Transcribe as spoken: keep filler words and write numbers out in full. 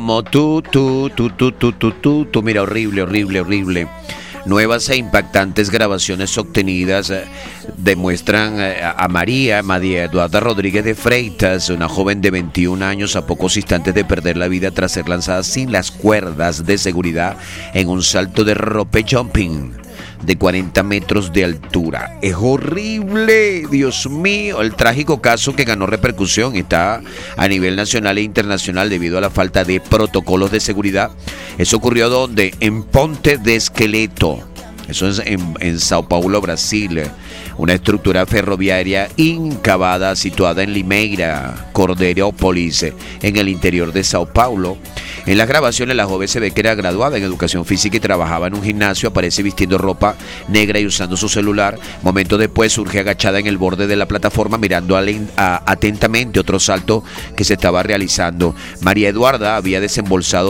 Como tú, tú, tú, tú, tú, tú, tú, tú, mira, horrible, horrible, horrible. Nuevas e impactantes grabaciones obtenidas eh, demuestran eh, a María, María Eduarda Rodríguez de Freitas, una joven de veintiún años, a pocos instantes de perder la vida tras ser lanzada sin las cuerdas de seguridad en un salto de rope jumping de cuarenta metros de altura. Es horrible, Dios mío. El trágico caso que ganó repercusión está a nivel nacional e internacional debido a la falta de protocolos de seguridad. Eso ocurrió donde, en Ponte de Esqueleto. Eso es en, en Sao Paulo, Brasil. Una estructura ferroviaria incavada situada en Limeira, Corderópolis, en el interior de Sao Paulo. En las grabaciones la joven se ve que era graduada en educación física y trabajaba en un gimnasio. Aparece vistiendo ropa negra y usando su celular. Momentos después surge agachada en el borde de la plataforma mirando atentamente otro salto que se estaba realizando. María Eduarda había desembolsado